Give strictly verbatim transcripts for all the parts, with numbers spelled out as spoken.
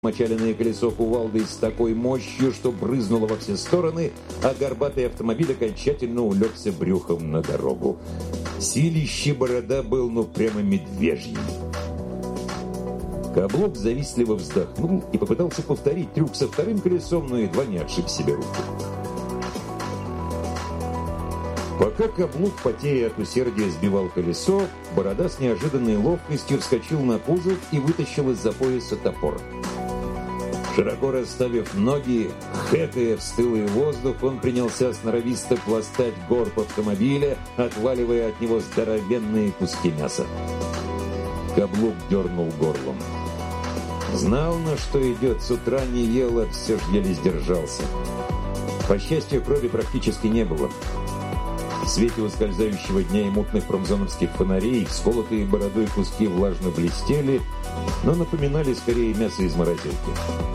мочаленное колесо кувалдой с такой мощью, что брызнуло во все стороны, а горбатый автомобиль окончательно улегся брюхом на дорогу. Силище Борода был ну прямо медвежьим. Каблук завистливо вздохнул и попытался повторить трюк со вторым колесом, но едва не отшиб себе руку. Пока Каблук, потея от усердия, сбивал колесо, Борода с неожиданной ловкостью вскочил на кузов и вытащил из-за пояса топор. Широко расставив ноги, хэкая в стылый воздух, он принялся сноровисто пластать горб автомобиля, отваливая от него здоровенные куски мяса. Каблук дернул горлом. Знал, на что идет, с утра не ел, а все ж еле сдержался. По счастью, крови практически не было. В свете ускользающего дня и мутных промзоновских фонарей всколотые бородой куски влажно блестели, но напоминали скорее мясо из морозилки.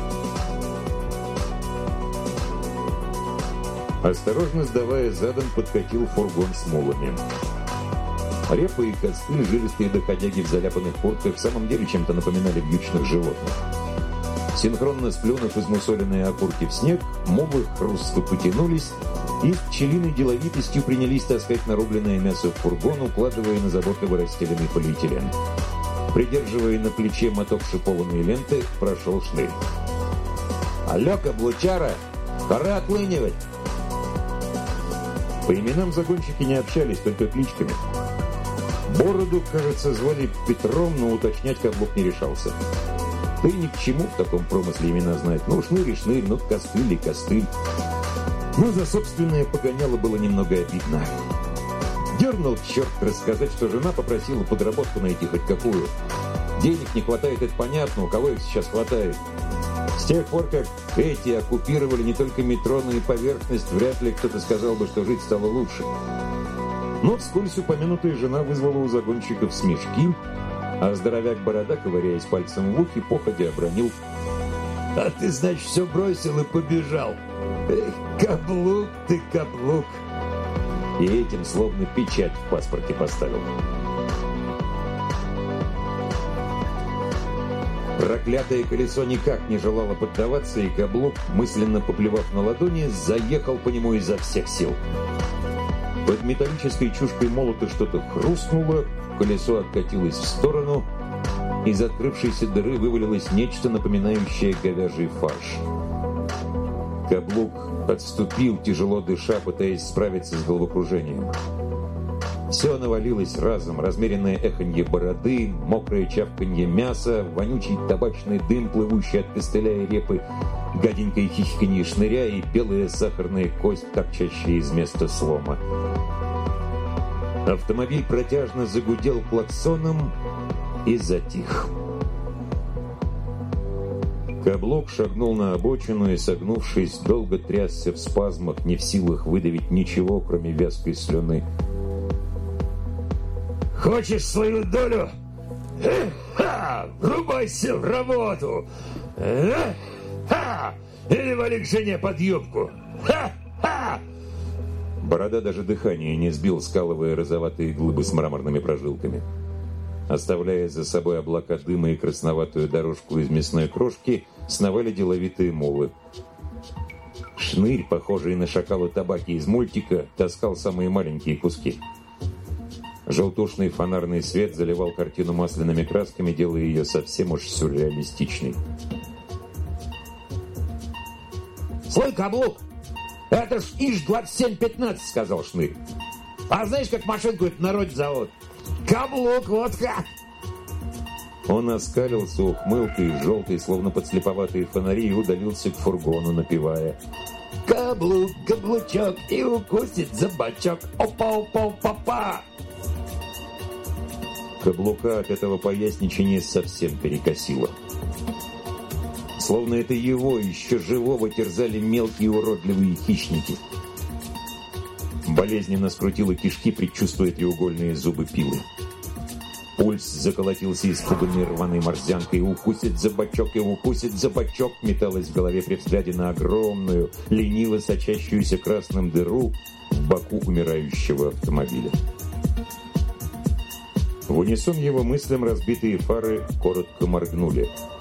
Осторожно сдавая задом, подкатил фургон с мулами. Репа и костыль, жилистые доходяги в заляпанных куртках, в самом деле чем-то напоминали вьючных животных. Синхронно сплюнув измусоленные окурки в снег, мулы хрустко потянулись и с пчелиной деловитостью принялись таскать нарубленное мясо в фургон, укладывая на заботливо расстеленный полиэтилен. Придерживая на плече моток шипованной ленты, прошел Шнырь. «Алло, каблучара! Пора отлынивать!» По именам загонщики не общались, только кличками. Бороду, кажется, звали Петром, но уточнять Каблук не решался. Да и ни к чему в таком промысле имена знать. Ну, Шнырь и Шнырь, ну, костыль и костыль. Но за собственное погоняло было немного обидно. Дернул черт рассказать, что жена попросила подработку найти хоть какую. Денег не хватает, это понятно, у кого их сейчас хватает. С тех пор, как эти оккупировали не только метро, но и поверхность, вряд ли кто-то сказал бы, что жить стало лучше. Но вскользь упомянутая жена вызвала у загонщиков смешки, а здоровяк Борода, ковыряясь пальцем в ухе, походя обронил: «А ты, значит, все бросил и побежал. Эх, каблук ты, каблук!» И этим словно печать в паспорте поставил. Проклятое колесо никак не желало поддаваться, и Каблук, мысленно поплевав на ладони, заехал по нему изо всех сил. Под металлической чушкой молота что-то хрустнуло, колесо откатилось в сторону, из открывшейся дыры вывалилось нечто, напоминающее говяжий фарш. Каблук отступил, тяжело дыша, пытаясь справиться с головокружением. Все навалилось разом: размеренное эханье бороды, мокрое чавканье мяса, вонючий табачный дым, плывущий от костыля и репы, гаденькое хихиканье Шныря и белая сахарная кость, торчащая из места слома. Автомобиль протяжно загудел клаксоном и затих. Каблук шагнул на обочину и, согнувшись, долго трясся в спазмах, не в силах выдавить ничего, кроме вязкой слюны. «Хочешь свою долю? Ха! Врубайся в работу! Ха! Или вали к жене под юбку! Ха-ха!» Борода даже дыхание не сбил, скалывая розоватые глыбы с мраморными прожилками. Оставляя за собой облака дыма и красноватую дорожку из мясной крошки, сновали деловитые мулы. Шнырь, похожий на шакала табаки из мультика, таскал самые маленькие куски. Желтушный фонарный свет заливал картину масляными красками, делая ее совсем уж сюрреалистичной. «Слой, Каблук, это ж ИЖ двадцать семь пятнадцать», — сказал Шнырь. «А знаешь, как машинку это в народе зовут? Каблук, вот как!» Он оскалился ухмылкой, желтый, словно подслеповатые фонари, и удалился к фургону, напевая: «Каблук, каблучок, и укусит за бочок, опа-опа-опа-па!» Каблука от этого поясничания совсем перекосило. Словно это его, еще живого, терзали мелкие уродливые хищники. Болезненно скрутило кишки, предчувствуя треугольные зубы пилы. Пульс заколотился испуганной рваной морзянкой. «Укусит за бочок и укусит за бочок!» металась в голове при взгляде на огромную, лениво сочащуюся красным дыру в боку умирающего автомобиля. В унисон его мыслям разбитые фары коротко моргнули.